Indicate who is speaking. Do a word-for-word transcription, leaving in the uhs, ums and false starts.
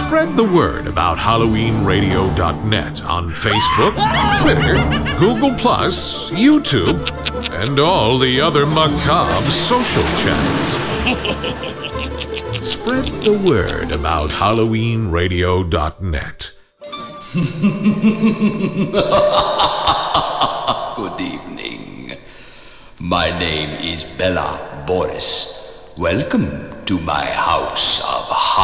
Speaker 1: Spread the word about Halloween Radio dot net on Facebook, Twitter, Google Plus, YouTube, and all the other macabre social channels. Spread the word about Halloween Radio dot net.
Speaker 2: Good evening. My name is Bella Boris. Welcome to my house of horror.